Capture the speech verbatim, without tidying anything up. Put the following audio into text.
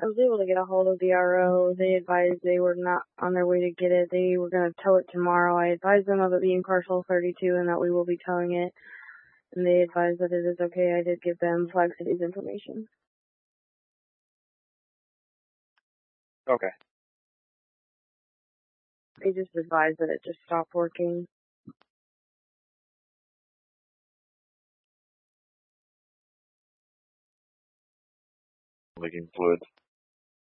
I was able to get a hold of the R O. They advised they were not on their way to get it. They were going to tow it tomorrow. I advised them of it being parcel thirty-two and that we will be towing it. And they advised that it is okay. I did give them Flag City's information. Okay. They just advised that it just stopped working. Leaking fluid.